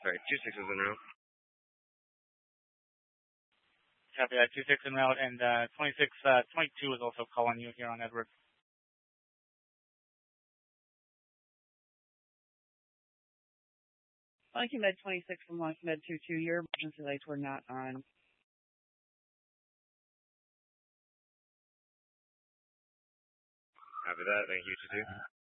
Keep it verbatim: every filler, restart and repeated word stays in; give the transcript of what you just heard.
Sorry, two six is en route. Copy that, two six en route, and uh, twenty-six, uh, twenty-two is also calling you here on Edward. Monkey Med twenty-six from Monkey Med two two, your emergency lights were not on. Copy that, thank you, two two.